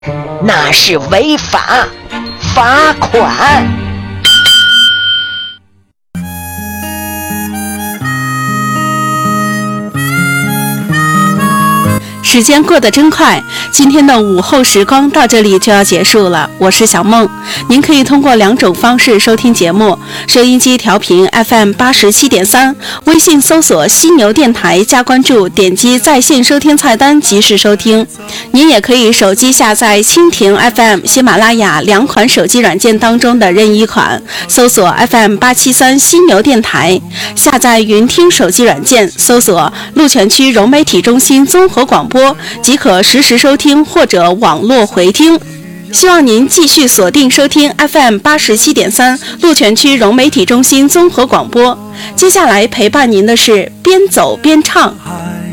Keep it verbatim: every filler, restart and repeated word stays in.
那是违法，罚款。 时间过得真快，今天的午后时光到这里就要结束了。我是小梦，您可以通过两种方式收听节目：收音机调频 F M 八十七点三，微信搜索犀牛电台加关注，点击在线收听菜单及时收听。您也可以手机下载蜻蜓 F M、喜马拉雅两款手机软件当中的任意款，搜索 F M 八七三犀牛电台，下载云听手机软件，搜索鹿泉区融媒体中心综合广播，即可实时收听或者网络回听。希望您继续锁定收听 F M 八十七点三鹿泉区融媒体中心综合广播。接下来陪伴您的是边走边唱。